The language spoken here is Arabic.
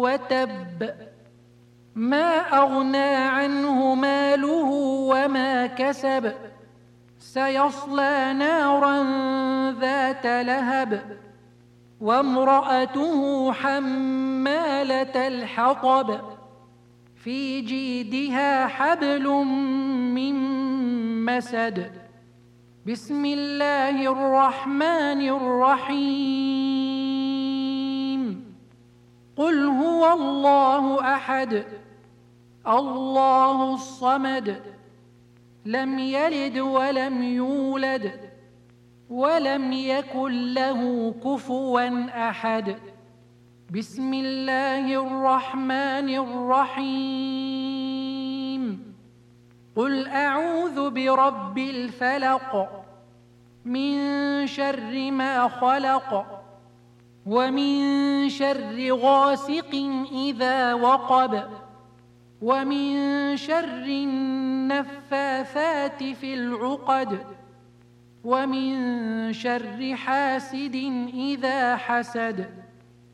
وتب ما أغنى عنه ماله وما كسب سيصلى نارا ذات لهب وامرأته حمالة الحطب في جيدها حبل من مسد بسم الله الرحمن الرحيم قل هو الله أحد الله الصمد لم يلد ولم يولد ولم يكن له كفوا أحد بسم الله الرحمن الرحيم قل أعوذ برب الفلق من شر ما خلق ومن شر غاسق إذا وقب ومن شر النفاثات في العقد ومن شر حاسد إذا حسد